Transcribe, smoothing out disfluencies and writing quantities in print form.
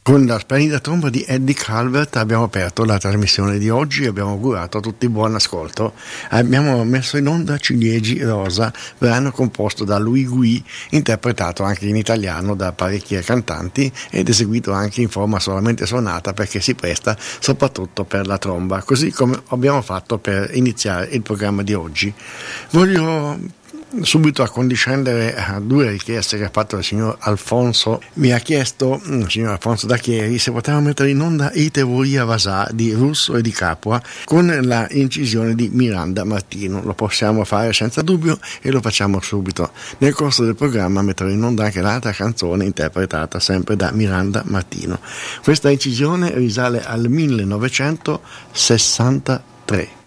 Con la splendida tromba di Eddie Calvert abbiamo aperto la trasmissione di oggi e abbiamo augurato a tutti buon ascolto. Abbiamo messo in onda Ciliegi Rosa, brano composto da Louis Gui, interpretato anche in italiano da parecchie cantanti ed eseguito anche in forma solamente suonata perché si presta soprattutto per la tromba, così come abbiamo fatto per iniziare il programma di oggi. Voglio subito accondiscendere a due richieste che ha fatto il signor Alfonso. Mi ha chiesto, il signor Alfonso da Chieri, se potevamo mettere in onda I Teoria Vasà di Russo e di Capua con la incisione di Miranda Martino. Lo possiamo fare senza dubbio e lo facciamo subito. Nel corso del programma metterò in onda anche l'altra canzone interpretata sempre da Miranda Martino. Questa incisione risale al 1963.